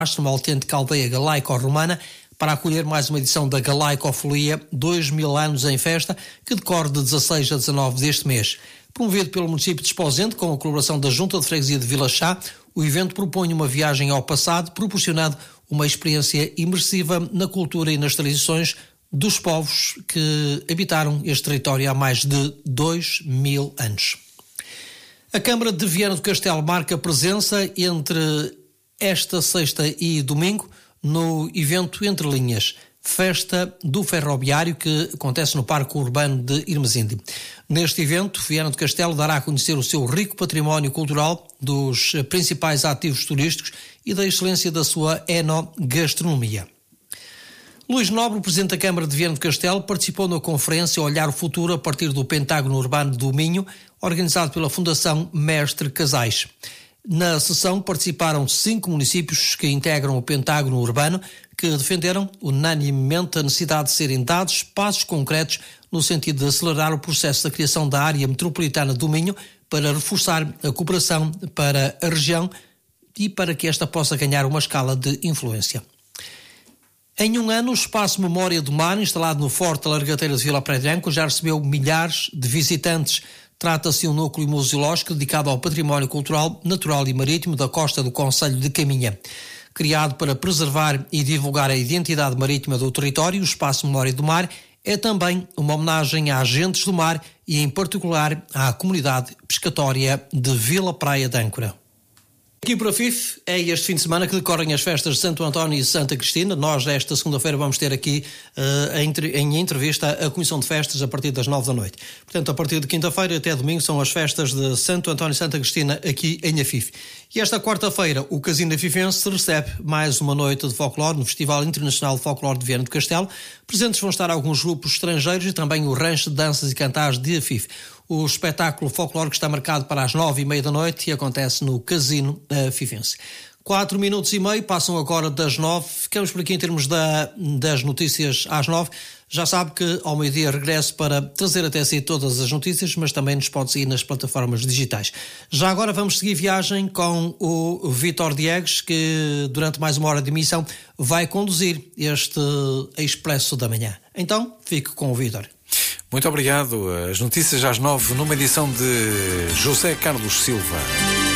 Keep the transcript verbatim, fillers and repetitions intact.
uma autêntica aldeia galaico-romana, para acolher mais uma edição da Galaicofolia dois mil anos em festa, que decorre de dezasseis a dezanove deste mês. Promovido pelo município de Esposende, com a colaboração da Junta de Freguesia de Vila Chá, o evento propõe uma viagem ao passado, proporcionando uma experiência imersiva na cultura e nas tradições dos povos que habitaram este território há mais de dois mil anos. A Câmara de Viana do Castelo marca presença entre esta sexta e domingo no evento Entre Linhas, Festa do Ferroviário, que acontece no Parque Urbano de Irmesinde. Neste evento, Viana do Castelo dará a conhecer o seu rico património cultural, dos principais ativos turísticos e da excelência da sua enogastronomia. Luís Nobre, presidente da Câmara de Viana do Castelo, participou na conferência Olhar o Futuro a partir do Pentágono Urbano do Minho, organizado pela Fundação Mestre Casais. Na sessão participaram cinco municípios que integram o Pentágono Urbano, que defenderam unanimemente a necessidade de serem dados passos concretos no sentido de acelerar o processo da criação da área metropolitana do Minho para reforçar a cooperação para a região e para que esta possa ganhar uma escala de influência. Em um ano, o Espaço Memória do Mar, instalado no Forte Largateira de Vila Praia de Branco, já recebeu milhares de visitantes. Trata-se de um núcleo museológico dedicado ao património cultural, natural e marítimo da costa do concelho de Caminha. Criado para preservar e divulgar a identidade marítima do território, o Espaço Memória do Mar é também uma homenagem a agentes do mar e, em particular, à comunidade pescatória de Vila Praia de Âncora. Aqui para a F I F é este fim de semana que decorrem as festas de Santo António e Santa Cristina. Nós, esta segunda-feira, vamos ter aqui uh, em entrevista a Comissão de Festas a partir das nove da noite. Portanto, a partir de quinta-feira até domingo são as festas de Santo António e Santa Cristina aqui em Afife. E esta quarta-feira o Casino Afifense recebe mais uma noite de folclore no Festival Internacional de Folclore de Viana do Castelo. Presentes vão estar alguns grupos estrangeiros e também o Rancho de Danças e Cantares de Afife. O espetáculo folclórico está marcado para as nove e meia da noite e acontece no Casino Afifense. Quatro minutos e meio, passam agora das nove. Ficamos por aqui em termos da, das notícias às nove. Já sabe que ao meio-dia regresso para trazer até si todas as notícias, mas também nos pode seguir nas plataformas digitais. Já agora vamos seguir viagem com o Vítor Diegues, que durante mais uma hora de emissão vai conduzir este Expresso da Manhã. Então, fique com o Vítor. Muito obrigado. As notícias às nove, numa edição de José Carlos Silva.